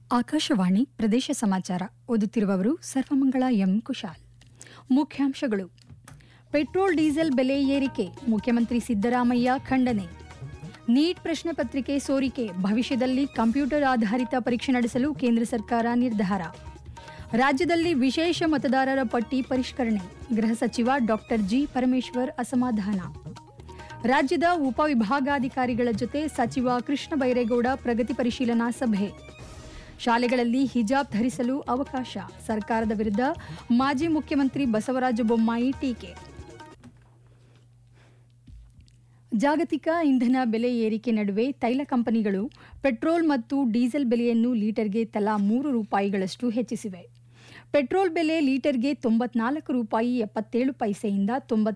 ಆಕಾಶವಾಣಿ ಪ್ರದೇಶ ಸಮಾಚಾರ ಓದುತ್ತಿರುವವರು ಸರ್ವಮಂಗಳ ಎಂ ಕುಶಾಲ್. ಮುಖ್ಯಾಂಶಗಳು: ಪೆಟ್ರೋಲ್ ಡೀಸೆಲ್ ಬೆಲೆ ಏರಿಕೆ, ಮುಖ್ಯಮಂತ್ರಿ ಸಿದ್ದರಾಮಯ್ಯ ಖಂಡನೆ. ನೀಟ್ ಪ್ರಶ್ನೆ ಪತ್ರಿಕೆ ಸೋರಿಕೆ, ಭವಿಷ್ಯದಲ್ಲಿ ಕಂಪ್ಯೂಟರ್ ಆಧಾರಿತ ಪರೀಕ್ಷೆ ನಡೆಸಲು ಕೇಂದ್ರ ಸರ್ಕಾರ ನಿರ್ಧಾರ. ರಾಜ್ಯದಲ್ಲಿ ವಿಶೇಷ ಮತದಾರರ ಪಟ್ಟಿ ಪರಿಷ್ಕರಣೆ, ಗೃಹ ಸಚಿವ ಡಾಕ್ಟರ್ ಜಿ ಪರಮೇಶ್ವರ್ ಅಸಮಾಧಾನ. ರಾಜ್ಯದ ಉಪವಿಭಾಗಾಧಿಕಾರಿಗಳ ಜೊತೆ ಸಚಿವ ಕೃಷ್ಣ ಬೈರೇಗೌಡ ಪ್ರಗತಿ ಪರಿಶೀಲನಾ ಸಭೆ. ಶಾಲೆಗಳಲ್ಲಿ ಹಿಜಾಬ್ ಧರಿಸಲು ಅವಕಾಶ, ಸರ್ಕಾರದ ವಿರುದ್ಧ ಮಾಜಿ ಮುಖ್ಯಮಂತ್ರಿ ಬಸವರಾಜ ಬೊಮ್ಮಾಯಿ ಟೀಕೆ. ಜಾಗತಿಕ ಇಂಧನ ಬೆಲೆ ಏರಿಕೆ ನಡುವೆ ತೈಲ ಕಂಪನಿಗಳು ಪೆಟ್ರೋಲ್ ಮತ್ತು ಡೀಸೆಲ್ ಬೆಲೆಯನ್ನು ಲೀಟರ್ಗೆ ತಲಾ ₹3 ಹೆಚ್ಚಿಸಿವೆ. ಪೆಟ್ರೋಲ್ ಬೆಲೆ ಲೀಟರ್ಗೆ ₹94.77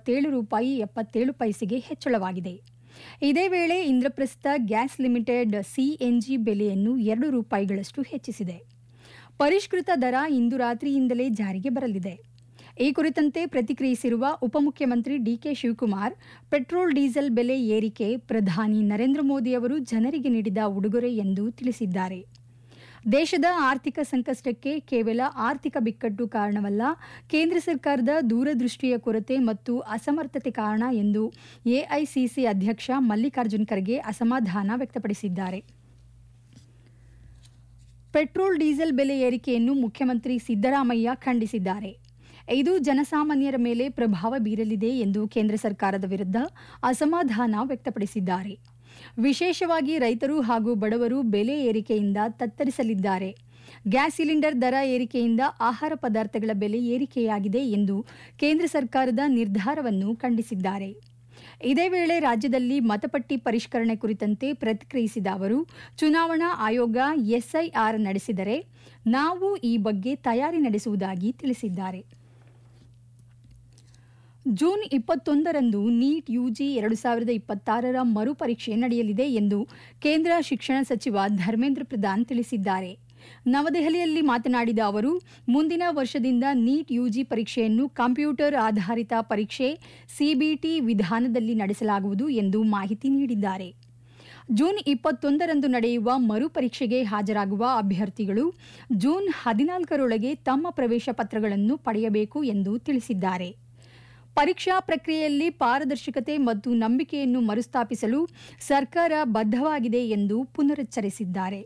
₹97.77 ಹೆಚ್ಚಳವಾಗಿದೆ. ಇದೇ ವೇಳೆ ಇಂದ್ರಪ್ರಸ್ಥ ಗ್ಯಾಸ್ ಲಿಮಿಟೆಡ್ ಸಿಎನ್ಜಿ ಬೆಲೆಯನ್ನು ₹2 ಹೆಚ್ಚಿಸಿದೆ. ಪರಿಷ್ಕೃತ ದರ ಇಂದು ರಾತ್ರಿಯಿಂದಲೇ ಜಾರಿಗೆ ಬರಲಿದೆ. ಈ ಕುರಿತಂತೆ ಪ್ರತಿಕ್ರಿಯಿಸಿರುವ ಉಪಮುಖ್ಯಮಂತ್ರಿ ಡಿಕೆ ಶಿವಕುಮಾರ್, ಪೆಟ್ರೋಲ್ ಡೀಸೆಲ್ ಬೆಲೆ ಏರಿಕೆ ಪ್ರಧಾನಿ ನರೇಂದ್ರ ಮೋದಿ ಅವರು ಜನರಿಗೆ ನೀಡಿದ ಉಡುಗೊರೆ ಎಂದು ತಿಳಿಸಿದ್ದಾರೆ. ದೇಶದ ಆರ್ಥಿಕ ಸಂಕಷ್ಟಕ್ಕೆ ಕೇವಲ ಆರ್ಥಿಕ ಬಿಕ್ಕಟ್ಟು ಕಾರಣವಲ್ಲ, ಕೇಂದ್ರ ಸರ್ಕಾರದ ದೂರದೃಷ್ಟಿಯ ಕೊರತೆ ಮತ್ತು ಅಸಮರ್ಥತೆ ಕಾರಣ ಎಂದು ಎಐಸಿಸಿ ಅಧ್ಯಕ್ಷ ಮಲ್ಲಿಕಾರ್ಜುನ್ ಖರ್ಗೆ ಅಸಮಾಧಾನ ವ್ಯಕ್ತಪಡಿಸಿದ್ದಾರೆ. ಪೆಟ್ರೋಲ್ ಡೀಸೆಲ್ ಬೆಲೆ ಏರಿಕೆಯನ್ನು ಮುಖ್ಯಮಂತ್ರಿ ಸಿದ್ದರಾಮಯ್ಯ ಖಂಡಿಸಿದ್ದಾರೆ. ಇದು ಜನಸಾಮಾನ್ಯರ ಮೇಲೆ ಪ್ರಭಾವ ಬೀರಲಿದೆ ಎಂದು ಕೇಂದ್ರ ಸರ್ಕಾರದ ವಿರುದ್ಧ ಅಸಮಾಧಾನ ವ್ಯಕ್ತಪಡಿಸಿದ್ದಾರೆ. ವಿಶೇಷವಾಗಿ ರೈತರು ಹಾಗೂ ಬಡವರು ಬೆಲೆ ಏರಿಕೆಯಿಂದ ತತ್ತರಿಸಲಿದ್ದಾರೆ. ಗ್ಯಾಸ್ ಸಿಲಿಂಡರ್ ದರ ಏರಿಕೆಯಿಂದ ಆಹಾರ ಪದಾರ್ಥಗಳ ಬೆಲೆ ಏರಿಕೆಯಾಗಿದೆ ಎಂದು ಕೇಂದ್ರ ಸರ್ಕಾರದ ನಿರ್ಧಾರವನ್ನು ಖಂಡಿಸಿದ್ದಾರೆ. ಇದೇ ವೇಳೆ ರಾಜ್ಯದಲ್ಲಿ ಮತಪಟ್ಟಿ ಪರಿಷ್ಕರಣೆ ಕುರಿತಂತೆ ಪ್ರತಿಕ್ರಿಯಿಸಿದ ಅವರು, ಚುನಾವಣಾ ಆಯೋಗ ಎಸ್ಐಆರ್ ನಡೆಸಿದರೆ ನಾವು ಈ ಬಗ್ಗೆ ತಯಾರಿ ನಡೆಸುವುದಾಗಿ ತಿಳಿಸಿದ್ದಾರೆ. ಜೂನ್ 21ರಂದು ನೀಟ್ ಯುಜಿ 2026 ಮರುಪರೀಕ್ಷೆ ನಡೆಯಲಿದೆ ಎಂದು ಕೇಂದ್ರ ಶಿಕ್ಷಣ ಸಚಿವ ಧರ್ಮೇಂದ್ರ ಪ್ರಧಾನ್ ತಿಳಿಸಿದ್ದಾರೆ. ನವದೆಹಲಿಯಲ್ಲಿ ಮಾತನಾಡಿದ ಅವರು, ಮುಂದಿನ ವರ್ಷದಿಂದ ನೀಟ್ ಯುಜಿ ಪರೀಕ್ಷೆಯನ್ನು ಕಂಪ್ಯೂಟರ್ ಆಧಾರಿತ ಪರೀಕ್ಷೆ ಸಿಬಿಟಿ ವಿಧಾನದಲ್ಲಿ ನಡೆಸಲಾಗುವುದು ಎಂದು ಮಾಹಿತಿ ನೀಡಿದ್ದಾರೆ. ಜೂನ್ 21ರಂದು ನಡೆಯುವ ಮರುಪರೀಕ್ಷೆಗೆ ಹಾಜರಾಗುವ ಅಭ್ಯರ್ಥಿಗಳು ಜೂನ್ 14ರೊಳಗೆ ತಮ್ಮ ಪ್ರವೇಶ ಪತ್ರಗಳನ್ನು ಪಡೆಯಬೇಕು ಎಂದು ತಿಳಿಸಿದ್ದಾರೆ. ಪರೀಕ್ಷಾ ಪ್ರಕ್ರಿಯೆಯಲ್ಲಿ ಪಾರದರ್ಶಕತೆ ಮತ್ತು ನಂಬಿಕೆಯನ್ನು ಮರುಸ್ಥಾಪಿಸಲು ಸರ್ಕಾರ ಬದ್ಧವಾಗಿದೆ ಎಂದು ಪುನರುಚ್ಚರಿಸಿದ್ದಾರೆ.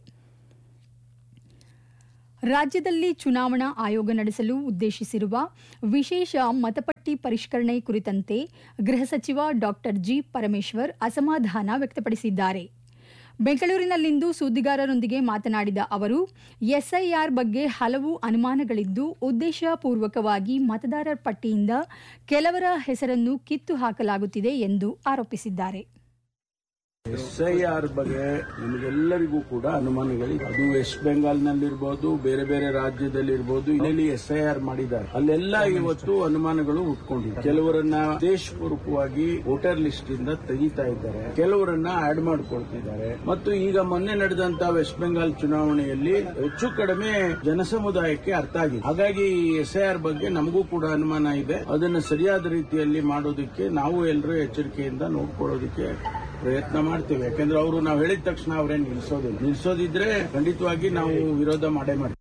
ರಾಜ್ಯದಲ್ಲಿ ಚುನಾವಣಾ ಆಯೋಗ ನಡೆಸಲು ಉದ್ದೇಶಿಸಿರುವ ವಿಶೇಷ ಮತಪಟ್ಟಿ ಪರಿಷ್ಕರಣೆ ಕುರಿತಂತೆ ಗೃಹ ಸಚಿವ ಡಾಕ್ಟರ್ ಜಿ ಪರಮೇಶ್ವರ್ ಅಸಮಾಧಾನ ವ್ಯಕ್ತಪಡಿಸಿದ್ದಾರೆ. ಬೆಂಗಳೂರಿನಲ್ಲಿಂದು ಸುದ್ದಿಗಾರರೊಂದಿಗೆ ಮಾತನಾಡಿದ ಅವರು, ಎಸ್ಐಆರ್ ಬಗ್ಗೆ ಹಲವು ಅನುಮಾನಗಳಿದ್ದು ಉದ್ದೇಶಪೂರ್ವಕವಾಗಿ ಮತದಾರರ ಪಟ್ಟಿಯಿಂದ ಕೆಲವರ ಹೆಸರನ್ನು ಕಿತ್ತು ಹಾಕಲಾಗುತ್ತಿದೆ ಎಂದು ಆರೋಪಿಸಿದ್ದಾರೆ. ಎಸ್ಐಆರ್ ಬಗ್ಗೆ ನಿಮಗೆಲ್ಲರಿಗೂ ಕೂಡ ಅನುಮಾನಗಳಿದೆ. ಅದು ವೆಸ್ಟ್ ಬೆಂಗಾಲ್ನಲ್ಲಿರ್ಬೋದು, ಬೇರೆ ಬೇರೆ ರಾಜ್ಯದಲ್ಲಿರ್ಬೋದು, ಇಲ್ಲಿ ಎಸ್ಐಆರ್ ಮಾಡಿದ್ದಾರೆ. ಅಲ್ಲೆಲ್ಲ ಇವತ್ತು ಅನುಮಾನಗಳು ಹುಟ್ಕೊಂಡಿವೆ. ಕೆಲವರನ್ನ ಉದ್ದೇಶಪೂರ್ವಕವಾಗಿ ವೋಟರ್ ಲಿಸ್ಟ್ ಇಂದ ತೆಗಿತಾ ಇದ್ದಾರೆ, ಕೆಲವರನ್ನ ಆಡ್ ಮಾಡ್ಕೊಳ್ತಿದ್ದಾರೆ. ಮತ್ತು ಈಗ ಮೊನ್ನೆ ನಡೆದಂತ ವೆಸ್ಟ್ ಬೆಂಗಾಲ್ ಚುನಾವಣೆಯಲ್ಲಿ ಹೆಚ್ಚು ಕಡಿಮೆ ಜನಸಮುದಾಯಕ್ಕೆ ಅರ್ಥ ಆಗಿದೆ. ಹಾಗಾಗಿ ಎಸ್ಐಆರ್ ಬಗ್ಗೆ ನಮಗೂ ಕೂಡ ಅನುಮಾನ ಇದೆ. ಅದನ್ನು ಸರಿಯಾದ ರೀತಿಯಲ್ಲಿ ಮಾಡೋದಕ್ಕೆ ನಾವು ಎಲ್ಲರೂ ಎಚ್ಚರಿಕೆಯಿಂದ ನೋಡ್ಕೊಳ್ಳೋದಕ್ಕೆ ಪ್ರಯತ್ನ ಮಾಡ್ತೇವೆ. ಯಾಕಂದ್ರೆ ಅವರು ನಾವು ಹೇಳಿದ ತಕ್ಷಣ ಅವರೇನು ನಿಲ್ಲಿಸೋದಿದ್ರೆ ಖಂಡಿತವಾಗಿ ನಾವು ವಿರೋಧ ಮಾಡೇ ಮಾಡ್ತೀವಿ.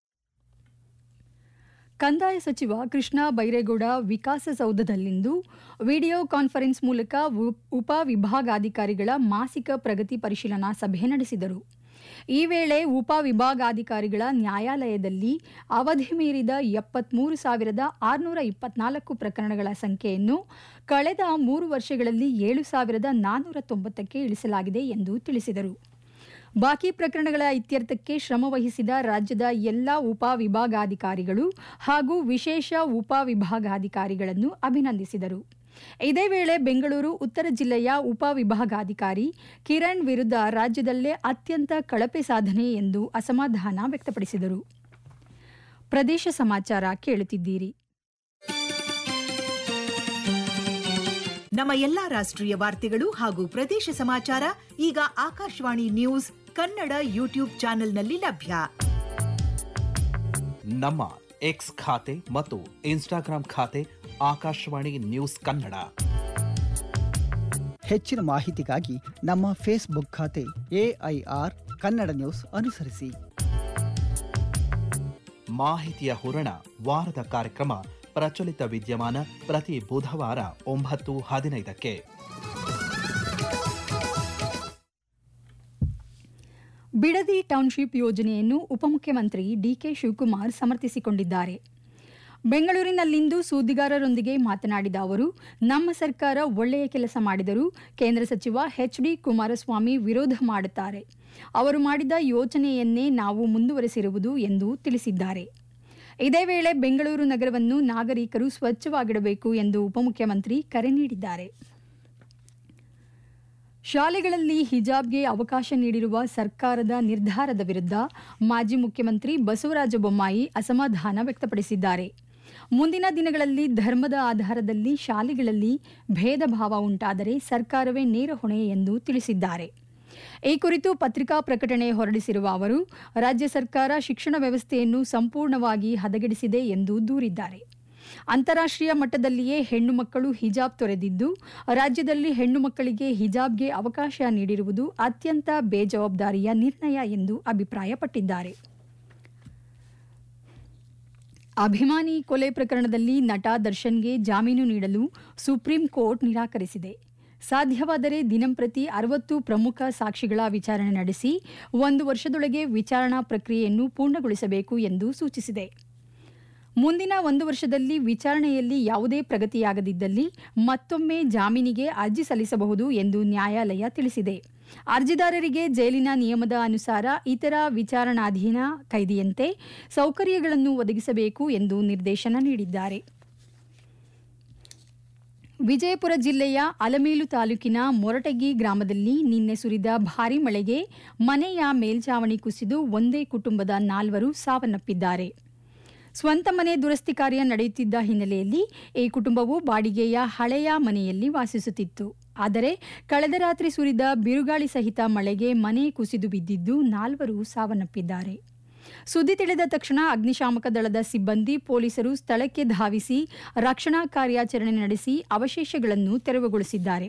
ಕಂದಾಯ ಸಚಿವ ಕೃಷ್ಣ ಬೈರೇಗೌಡ ವಿಕಾಸಸೌಧದಲ್ಲಿಂದು ವಿಡಿಯೋ ಕಾನ್ಫರೆನ್ಸ್ ಮೂಲಕ ಉಪವಿಭಾಗಾಧಿಕಾರಿಗಳ ಮಾಸಿಕ ಪ್ರಗತಿ ಪರಿಶೀಲನಾ ಸಭೆ ನಡೆಸಿದರು. ಈ ವೇಳೆ ಉಪವಿಭಾಗಾಧಿಕಾರಿಗಳ ನ್ಯಾಯಾಲಯದಲ್ಲಿ ಅವಧಿ ಮೀರಿದ 73,624 ಪ್ರಕರಣಗಳ ಸಂಖ್ಯೆಯನ್ನು ಕಳೆದ 3 ವರ್ಷಗಳಲ್ಲಿ 7,490ಕ್ಕೆ ಇಳಿಸಲಾಗಿದೆ ಎಂದು ತಿಳಿಸಿದರು. ಬಾಕಿ ಪ್ರಕರಣಗಳ ಇತ್ಯರ್ಥಕ್ಕೆ ಶ್ರಮವಹಿಸಿದ ರಾಜ್ಯದ ಎಲ್ಲ ಉಪವಿಭಾಗಾಧಿಕಾರಿಗಳು ಹಾಗೂ ವಿಶೇಷ ಉಪವಿಭಾಗಾಧಿಕಾರಿಗಳನ್ನು ಅಭಿನಂದಿಸಿದರು. ಇದೇ ವೇಳೆ ಬೆಂಗಳೂರು ಉತ್ತರ ಜಿಲ್ಲೆಯ ಉಪವಿಭಾಗಾಧಿಕಾರಿ ಕಿರಣ್ ವಿರುದ್ಧ ರಾಜ್ಯದಲ್ಲೇ ಅತ್ಯಂತ ಕಳಪೆ ಸಾಧನೆ ಎಂದು ಅಸಮಾಧಾನ ವ್ಯಕ್ತಪಡಿಸಿದರು. ಪ್ರದೇಶ ಸಮಾಚಾರ ಕೇಳುತ್ತಿದ್ದೀರಿ. ನಮ್ಮ ಎಲ್ಲಾ ರಾಷ್ಟ್ರೀಯ ವಾರ್ತೆಗಳು ಹಾಗೂ ಪ್ರದೇಶ ಸಮಾಚಾರ ಈಗ ಆಕಾಶವಾಣಿ ನ್ಯೂಸ್ ಕನ್ನಡ ಯೂಟ್ಯೂಬ್ ಚಾನೆಲ್ನಲ್ಲಿ ಲಭ್ಯ. ನಮ್ಮ ಎಕ್ಸ್ ಖಾತೆ ಮತ್ತು ಇನ್ಸ್ಟಾಗ್ರಾಂ ಖಾತೆ ಆಕಾಶವಾಣಿ ನ್ಯೂಸ್ ಕನ್ನಡ. ಹೆಚ್ಚಿನ ಮಾಹಿತಿಗಾಗಿ ನಮ್ಮ ಫೇಸ್ಬುಕ್ ಖಾತೆ AIR ಕನ್ನಡ ನ್ಯೂಸ್ ಅನುಸರಿಸಿ. ಮಾಹಿತಿಯ ಹೂರಣ ವಾರದ ಕಾರ್ಯಕ್ರಮ ಪ್ರಚಲಿತ ವಿದ್ಯಮಾನ ಪ್ರತಿ ಬುಧವಾರ 9:15ಕ್ಕೆ. ಬಿಡದಿ ಟೌನ್ಶಿಪ್ ಯೋಜನೆಯನ್ನು ಉಪಮುಖ್ಯಮಂತ್ರಿ ಡಿಕೆ ಶಿವಕುಮಾರ್ ಸಮರ್ಥಿಸಿಕೊಂಡಿದ್ದಾರೆ. ಬೆಂಗಳೂರಿನಲ್ಲಿಂದು ಸುದ್ದಿಗಾರರೊಂದಿಗೆ ಮಾತನಾಡಿದ ಅವರು, ನಮ್ಮ ಸರ್ಕಾರ ಒಳ್ಳೆಯ ಕೆಲಸ ಮಾಡಿದರೂ ಕೇಂದ್ರ ಸಚಿವ ಎಚ್.ಡಿ. ಕುಮಾರಸ್ವಾಮಿ ವಿರೋಧ ಮಾಡುತ್ತಾರೆ. ಅವರು ಮಾಡಿದ ಯೋಜನೆಯನ್ನೇ ನಾವು ಮುಂದುವರೆಸಿರುವುದು ಎಂದು ತಿಳಿಸಿದ್ದಾರೆ. ಇದೇ ವೇಳೆ ಬೆಂಗಳೂರು ನಗರವನ್ನು ನಾಗರಿಕರು ಸ್ವಚ್ಛವಾಗಿಡಬೇಕು ಎಂದು ಉಪಮುಖ್ಯಮಂತ್ರಿ ಕರೆ ನೀಡಿದ್ದಾರೆ. ಶಾಲೆಗಳಲ್ಲಿ ಹಿಜಾಬ್ಗೆ ಅವಕಾಶ ನೀಡಿರುವ ಸರ್ಕಾರದ ನಿರ್ಧಾರದ ವಿರುದ್ಧ ಮಾಜಿ ಮುಖ್ಯಮಂತ್ರಿ ಬಸವರಾಜ ಬೊಮ್ಮಾಯಿ ಅಸಮಾಧಾನ ವ್ಯಕ್ತಪಡಿಸಿದ್ದಾರೆ. ಮುಂದಿನ ದಿನಗಳಲ್ಲಿ ಧರ್ಮದ ಆಧಾರದಲ್ಲಿ ಶಾಲೆಗಳಲ್ಲಿ ಭೇದ ಭಾವ ಉಂಟಾದರೆ ಸರ್ಕಾರವೇ ನೇರ ಹೊಣೆ ಎಂದು ತಿಳಿಸಿದ್ದಾರೆ. ಈ ಕುರಿತು ಪತ್ರಿಕಾ ಪ್ರಕಟಣೆ ಹೊರಡಿಸಿರುವ ಅವರು, ರಾಜ್ಯ ಸರ್ಕಾರ ಶಿಕ್ಷಣ ವ್ಯವಸ್ಥೆಯನ್ನು ಸಂಪೂರ್ಣವಾಗಿ ಹದಗೆಡಿಸಿದೆ ಎಂದು ದೂರಿದ್ದಾರೆ. ಅಂತಾರಾಷ್ಟ್ರೀಯ ಮಟ್ಟದಲ್ಲಿಯೇ ಹೆಣ್ಣು ಮಕ್ಕಳು ಹಿಜಾಬ್ ತೊರೆದಿದ್ದು, ರಾಜ್ಯದಲ್ಲಿ ಹೆಣ್ಣು ಮಕ್ಕಳಿಗೆ ಹಿಜಾಬ್ಗೆ ಅವಕಾಶ ನೀಡಿರುವುದು ಅತ್ಯಂತ ಬೇಜವಾಬ್ದಾರಿಯ ನಿರ್ಣಯ ಎಂದು ಅಭಿಪ್ರಾಯಪಟ್ಟಿದ್ದಾರೆ. ಅಭಿಮಾನಿ ಕೊಲೆ ಪ್ರಕರಣದಲ್ಲಿ ನಟ ದರ್ಶನ್ಗೆ ಜಾಮೀನು ನೀಡಲು ಸುಪ್ರೀಂ ಕೋರ್ಟ್ ನಿರಾಕರಿಸಿದೆ. ಸಾಧ್ಯವಾದರೆ ದಿನಂಪ್ರತಿ 60 ಪ್ರಮುಖ ಸಾಕ್ಷಿಗಳ ವಿಚಾರಣೆ ನಡೆಸಿ 1 ವರ್ಷದೊಳಗೆ ವಿಚಾರಣಾ ಪ್ರಕ್ರಿಯೆಯನ್ನು ಪೂರ್ಣಗೊಳಿಸಬೇಕು ಎಂದು ಸೂಚಿಸಿದೆ. ಮುಂದಿನ 1 ವರ್ಷದಲ್ಲಿ ವಿಚಾರಣೆಯಲ್ಲಿ ಯಾವುದೇ ಪ್ರಗತಿಯಾಗದಿದ್ದಲ್ಲಿ ಮತ್ತೊಮ್ಮೆ ಜಾಮೀನಿಗೆ ಅರ್ಜಿ ಸಲ್ಲಿಸಬಹುದು ಎಂದು ನ್ಯಾಯಾಲಯ ತಿಳಿಸಿದೆ. ಅರ್ಜಿದಾರರಿಗೆ ಜೈಲಿನ ನಿಯಮದ ಅನುಸಾರ ಇತರ ವಿಚಾರಣಾಧೀನ ಕೈದಿಯಂತೆ ಸೌಕರ್ಯಗಳನ್ನು ಒದಗಿಸಬೇಕು ಎಂದು ನಿರ್ದೇಶನ ನೀಡಿದ್ದಾರೆ. ವಿಜಯಪುರ ಜಿಲ್ಲೆಯ ಅಲಮೇಲು ತಾಲೂಕಿನ ಮೊರಟಗಿ ಗ್ರಾಮದಲ್ಲಿ ನಿನ್ನೆ ಸುರಿದ ಭಾರೀ ಮಳೆಗೆ ಮನೆಯ ಮೇಲ್ಛಾವಣಿ ಕುಸಿದು ಒಂದೇ ಕುಟುಂಬದ 4 ಸಾವನ್ನಪ್ಪಿದ್ದಾರೆ. ಸ್ವಂತ ಮನೆ ದುರಸ್ತಿ ಕಾರ್ಯ ನಡೆಯುತ್ತಿದ್ದ ಹಿನ್ನೆಲೆಯಲ್ಲಿ ಈ ಕುಟುಂಬವು ಬಾಡಿಗೆಯ ಹಳೆಯ ಮನೆಯಲ್ಲಿ ವಾಸಿಸುತ್ತಿತ್ತು. ಆದರೆ ಕಳೆದ ರಾತ್ರಿ ಸುರಿದ ಬಿರುಗಾಳಿ ಸಹಿತ ಮಳೆಗೆ ಮನೆ ಕುಸಿದು ಬಿದ್ದಿದ್ದು 4 ಸಾವನ್ನಪ್ಪಿದ್ದಾರೆ. ಸುದ್ದಿ ತಿಳಿದ ತಕ್ಷಣ ಅಗ್ನಿಶಾಮಕ ದಳದ ಸಿಬ್ಬಂದಿ ಪೊಲೀಸರು ಸ್ಥಳಕ್ಕೆ ಧಾವಿಸಿ ರಕ್ಷಣಾ ಕಾರ್ಯಾಚರಣೆ ನಡೆಸಿ ಅವಶೇಷಗಳನ್ನು ತೆರವುಗೊಳಿಸಿದ್ದಾರೆ.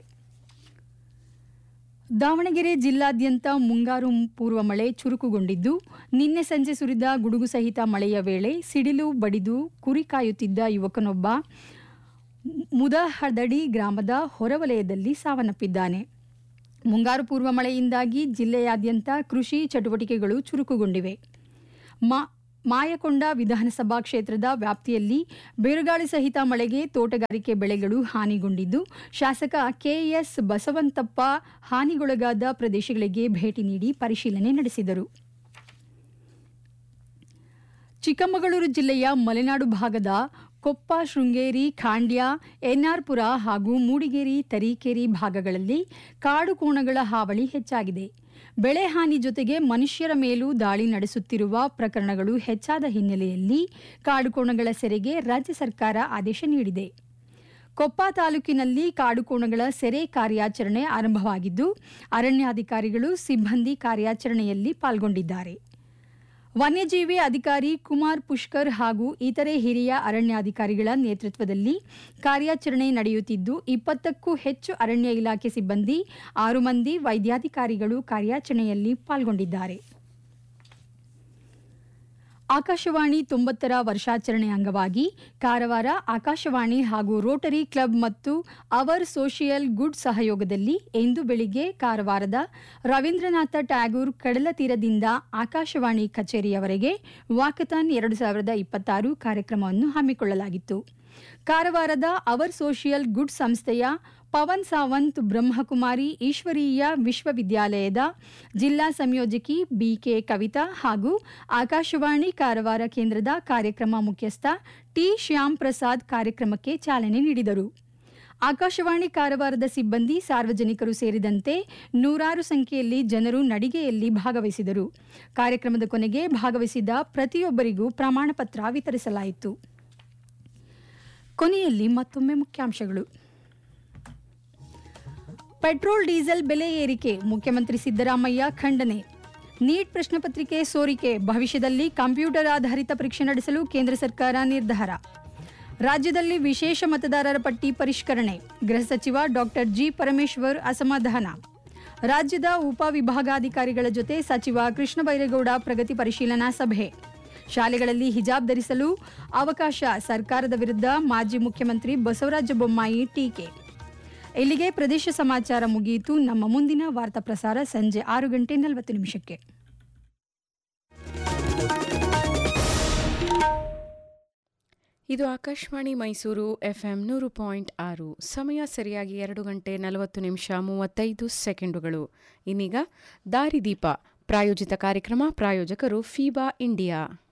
ದಾವಣಗೆರೆ ಜಿಲ್ಲಾದ್ಯಂತ ಮುಂಗಾರು ಪೂರ್ವ ಮಳೆ ಚುರುಕುಗೊಂಡಿದ್ದು, ನಿನ್ನೆ ಸಂಜೆ ಸುರಿದ ಗುಡುಗು ಸಹಿತ ಮಳೆಯ ವೇಳೆ ಸಿಡಿಲು ಬಡಿದು ಕುರಿ ಕಾಯುತ್ತಿದ್ದ ಯುವಕನೊಬ್ಬ ಮುದಹದಡಿ ಗ್ರಾಮದ ಹೊರವಲಯದಲ್ಲಿ ಸಾವನ್ನಪ್ಪಿದ್ದಾನೆ. ಮುಂಗಾರು ಪೂರ್ವ ಮಳೆಯಿಂದಾಗಿ ಜಿಲ್ಲೆಯಾದ್ಯಂತ ಕೃಷಿ ಚಟುವಟಿಕೆಗಳು ಚುರುಕುಗೊಂಡಿವೆ. ಮಾಯಕೊಂಡ ವಿಧಾನಸಭಾ ಕ್ಷೇತ್ರದ ವ್ಯಾಪ್ತಿಯಲ್ಲಿ ಬಿರುಗಾಳಿ ಸಹಿತ ಮಳೆಗೆ ತೋಟಗಾರಿಕೆ ಬೆಳೆಗಳು ಹಾನಿಗೊಂಡಿದ್ದು, ಶಾಸಕ ಕೆಎಸ್ ಬಸವಂತಪ್ಪ ಹಾನಿಗೊಳಗಾದ ಪ್ರದೇಶಗಳಿಗೆ ಭೇಟಿ ನೀಡಿ ಪರಿಶೀಲನೆ ನಡೆಸಿದರು. ಚಿಕ್ಕಮಗಳೂರು ಜಿಲ್ಲೆಯ ಮಲೆನಾಡು ಭಾಗದ ಕೊಪ್ಪ, ಶೃಂಗೇರಿ, ಖಾಂಡ್ಯ, ಎನ್ಆರ್ಪುರ ಹಾಗೂ ಮೂಡಿಗೇರಿ, ತರೀಕೆರೆ ಭಾಗಗಳಲ್ಲಿ ಕಾಡು ಕೋಣಗಳ ಹಾವಳಿ ಹೆಚ್ಚಾಗಿದೆ. ಬೆಳೆ ಹಾನಿ ಜೊತೆಗೆ ಮನುಷ್ಯರ ಮೇಲೂ ದಾಳಿ ನಡೆಸುತ್ತಿರುವ ಪ್ರಕರಣಗಳು ಹೆಚ್ಚಾದ ಹಿನ್ನೆಲೆಯಲ್ಲಿ ಕಾಡುಕೋಣಗಳ ಸೆರೆಗೆ ರಾಜ್ಯ ಸರ್ಕಾರ ಆದೇಶ ನೀಡಿದೆ. ಕೊಪ್ಪ ತಾಲೂಕಿನಲ್ಲಿ ಕಾಡುಕೋಣಗಳ ಸೆರೆ ಕಾರ್ಯಾಚರಣೆ ಆರಂಭವಾಗಿದ್ದು, ಅರಣ್ಯಾಧಿಕಾರಿಗಳು ಸಿಬ್ಬಂದಿ ಕಾರ್ಯಾಚರಣೆಯಲ್ಲಿ ಪಾಲ್ಗೊಂಡಿದ್ದಾರೆ. ವನ್ಯಜೀವಿ ಅಧಿಕಾರಿ ಕುಮಾರ್ ಪುಷ್ಕರ್ ಹಾಗೂ ಇತರೆ ಹಿರಿಯ ಅರಣ್ಯಾಧಿಕಾರಿಗಳ ನೇತೃತ್ವದಲ್ಲಿ ಕಾರ್ಯಾಚರಣೆ ನಡೆಯುತ್ತಿದ್ದು, 20ಕ್ಕೂ ಹೆಚ್ಚು ಅರಣ್ಯ ಇಲಾಖೆ ಸಿಬ್ಬಂದಿ, 6 ಮಂದಿ ವೈದ್ಯಾಧಿಕಾರಿಗಳು ಕಾರ್ಯಾಚರಣೆಯಲ್ಲಿ ಪಾಲ್ಗೊಂಡಿದ್ದಾರೆ. ಆಕಾಶವಾಣಿ 90ರ ವರ್ಷಾಚರಣೆ ಅಂಗವಾಗಿ ಕಾರವಾರ ಆಕಾಶವಾಣಿ ಹಾಗೂ ರೋಟರಿ ಕ್ಲಬ್ ಮತ್ತು ಅವರ್ ಸೋಷಿಯಲ್ ಗುಡ್ ಸಹಯೋಗದಲ್ಲಿ ಇಂದು ಬೆಳಿಗ್ಗೆ ಕಾರವಾರದ ರವೀಂದ್ರನಾಥ ಟ್ಯಾಗೂರ್ ಕಡಲ ತೀರದಿಂದ ಆಕಾಶವಾಣಿ ಕಚೇರಿಯವರೆಗೆ ವಾಕಥಾನ್ 2026 ಕಾರ್ಯಕ್ರಮವನ್ನು ಹಮ್ಮಿಕೊಳ್ಳಲಾಗಿತ್ತು. ಕಾರವಾರದ ಅವರ್ ಸೋಷಿಯಲ್ ಗುಡ್ ಸಂಸ್ಥೆಯ ಪವನ್ ಸಾವಂತ್ ಬ್ರಹ್ಮಕುಮಾರಿ ಈಶ್ವರೀಯ ವಿಶ್ವವಿದ್ಯಾಲಯದ ಜಿಲ್ಲಾ ಸಂಯೋಜಕಿ ಬಿಕೆ ಕವಿತಾ ಹಾಗೂ ಆಕಾಶವಾಣಿ ಕಾರವಾರ ಕೇಂದ್ರದ ಕಾರ್ಯಕ್ರಮ ಮುಖ್ಯಸ್ಥ ಟಿ ಶ್ಯಾಮ್ ಪ್ರಸಾದ್ ಕಾರ್ಯಕ್ರಮಕ್ಕೆ ಚಾಲನೆ ನೀಡಿದರು. ಆಕಾಶವಾಣಿ ಕಾರವಾರದ ಸಿಬ್ಬಂದಿ, ಸಾರ್ವಜನಿಕರು ಸೇರಿದಂತೆ ನೂರಾರು ಸಂಖ್ಯೆಯಲ್ಲಿ ಜನರು ನಡಿಗೆಯಲ್ಲಿ ಭಾಗವಹಿಸಿದರು. ಕಾರ್ಯಕ್ರಮದ ಕೊನೆಗೆ ಭಾಗವಹಿಸಿದ ಪ್ರತಿಯೊಬ್ಬರಿಗೂ ಪ್ರಮಾಣ ಪತ್ರ ವಿತರಿಸಲಾಯಿತು. ಕೊನೆಯಲ್ಲಿ ಮತ್ತೊಮ್ಮೆ ಮುಖ್ಯಾಂಶಗಳು. ಪೆಟ್ರೋಲ್ ಡೀಸೆಲ್ ಬೆಲೆ ಏರಿಕೆ, ಮುಖ್ಯಮಂತ್ರಿ ಸಿದ್ದರಾಮಯ್ಯ ಖಂಡನೆ. ನೀಟ್ ಪ್ರಶ್ನೆ ಪತ್ರಿಕೆ ಸೋರಿಕೆ, ಭವಿಷ್ಯದಲ್ಲಿ ಕಂಪ್ಯೂಟರ್ ಆಧಾರಿತ ಪರೀಕ್ಷೆ ನಡೆಸಲು ಕೇಂದ್ರ ಸರ್ಕಾರ ನಿರ್ಧಾರ. ರಾಜ್ಯದಲ್ಲಿ ವಿಶೇಷ ಮತದಾರರ ಪಟ್ಟಿ ಪರಿಷ್ಕರಣೆ, ಗೃಹ ಸಚಿವ ಡಾಕ್ಟರ್ ಜಿ ಪರಮೇಶ್ವರ್ ಅಸಮಾಧಾನ. ರಾಜ್ಯದ ಉಪವಿಭಾಗಾಧಿಕಾರಿಗಳ ಜೊತೆ ಸಚಿವ ಕೃಷ್ಣ ಬೈರೇಗೌಡ ಪ್ರಗತಿ ಪರಿಶೀಲನಾ ಸಭೆ. ಶಾಲೆಗಳಲ್ಲಿ ಹಿಜಾಬ್ ಧರಿಸಲು ಅವಕಾಶ ಸರ್ಕಾರದ ವಿರುದ್ಧ ಮಾಜಿ ಮುಖ್ಯಮಂತ್ರಿ ಬಸವರಾಜ ಬೊಮ್ಮಾಯಿ ಟೀಕೆ. ಇಲ್ಲಿಗೆ ಪ್ರದೇಶ ಸಮಾಚಾರ ಮುಗಿಯಿತು. ನಮ್ಮ ಮುಂದಿನ ವಾರ್ತಾ ಪ್ರಸಾರ ಸಂಜೆ 6:40 ಇದು ಆಕಾಶವಾಣಿ ಮೈಸೂರು FM 100.6. ಸಮಯ ಸರಿಯಾಗಿ 2:40 ಇನ್ನೀಗ ದಾರಿದೀಪ ಪ್ರಾಯೋಜಿತ ಕಾರ್ಯಕ್ರಮ. ಪ್ರಾಯೋಜಕರು ಫೀಬಾ ಇಂಡಿಯಾ.